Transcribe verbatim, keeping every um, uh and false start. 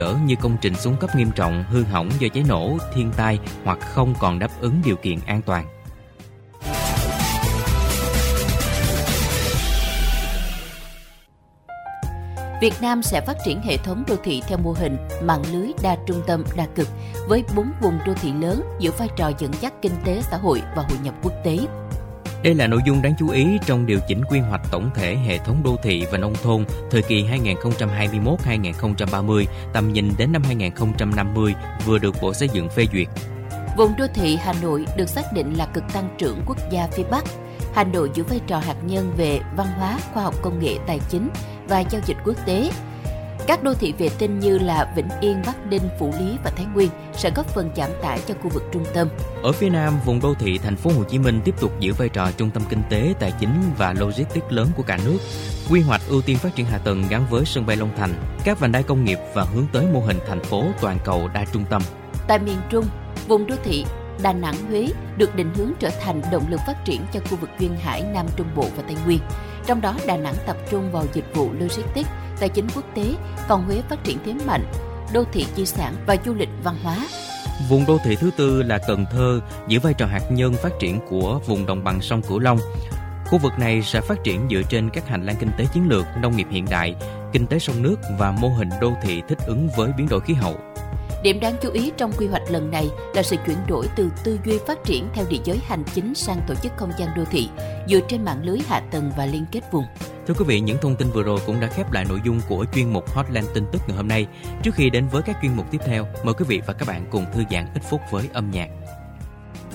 trở như công trình xuống cấp nghiêm trọng, hư hỏng do cháy nổ, thiên tai hoặc không còn đáp ứng điều kiện an toàn. Việt Nam sẽ phát triển hệ thống đô thị theo mô hình mạng lưới đa trung tâm đa cực với bốn vùng đô thị lớn giữ vai trò dẫn dắt kinh tế xã hội và hội nhập quốc tế. Đây là nội dung đáng chú ý trong điều chỉnh quy hoạch tổng thể hệ thống đô thị và nông thôn thời kỳ hai nghìn không trăm hai mươi mốt đến hai nghìn không trăm ba mươi, tầm nhìn đến năm hai nghìn không trăm năm mươi vừa được Bộ Xây dựng phê duyệt. Vùng đô thị Hà Nội được xác định là cực tăng trưởng quốc gia phía Bắc. Hà Nội giữ vai trò hạt nhân về văn hóa, khoa học công nghệ, tài chính và giao dịch quốc tế. Các đô thị vệ tinh như là Vĩnh Yên, Bắc Ninh, Phủ Lý và Thái Nguyên sẽ góp phần giảm tải cho khu vực trung tâm. Ở phía Nam, vùng đô thị thành phố Hồ Chí Minh tiếp tục giữ vai trò trung tâm kinh tế, tài chính và logistics lớn của cả nước. Quy hoạch ưu tiên phát triển hạ tầng gắn với sân bay Long Thành, các vành đai công nghiệp và hướng tới mô hình thành phố toàn cầu đa trung tâm. Tại miền Trung, vùng đô thị Đà Nẵng, Huế được định hướng trở thành động lực phát triển cho khu vực duyên hải Nam Trung Bộ và Tây Nguyên. Trong đó, Đà Nẵng tập trung vào dịch vụ logistics, tài chính quốc tế, còn Huế phát triển thế mạnh, đô thị di sản và du lịch văn hóa. Vùng đô thị thứ tư là Cần Thơ, giữ vai trò hạt nhân phát triển của vùng đồng bằng sông Cửu Long. Khu vực này sẽ phát triển dựa trên các hành lang kinh tế chiến lược, nông nghiệp hiện đại, kinh tế sông nước và mô hình đô thị thích ứng với biến đổi khí hậu. Điểm đáng chú ý trong quy hoạch lần này là sự chuyển đổi từ tư duy phát triển theo địa giới hành chính sang tổ chức không gian đô thị dựa trên mạng lưới hạ tầng và liên kết vùng. Thưa quý vị, những thông tin vừa rồi cũng đã khép lại nội dung của chuyên mục Hotline tin tức ngày hôm nay. Trước khi đến với các chuyên mục tiếp theo, mời quý vị và các bạn cùng thư giãn ít phút với âm nhạc.